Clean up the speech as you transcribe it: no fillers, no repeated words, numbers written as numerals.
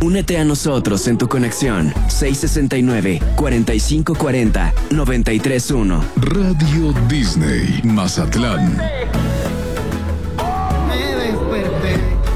Únete a nosotros en tu conexión 669-4540-931. Radio Disney Mazatlán.